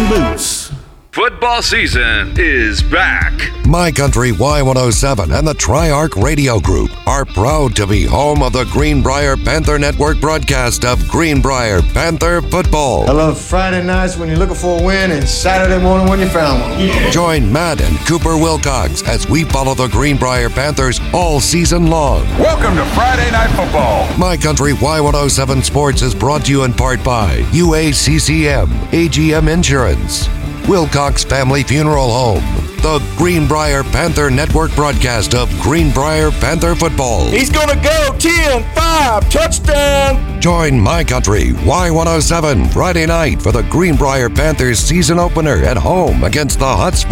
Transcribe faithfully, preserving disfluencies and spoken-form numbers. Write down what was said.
and boots. Football season is back. My Country Y one oh seven and the Tri-Arc Radio Group are proud to be home of the Greenbrier Panther Network broadcast of Greenbrier Panther football. I love Friday nights when you're looking for a win and Saturday morning when you found one. Yeah. Join Matt and Cooper Wilcox as we follow the Greenbrier Panthers all season long. Welcome to Friday Night Football. My Country Y one oh seven Sports is brought to you in part by U A C C M, A G M Insurance, Wilcox Family Funeral Home, the Greenbrier Panther Network broadcast of Greenbrier Panther football. He's gonna go ten five, touchdown! Join My Country Y one oh seven Friday night for the Greenbrier Panthers season opener at home against the Hot Springs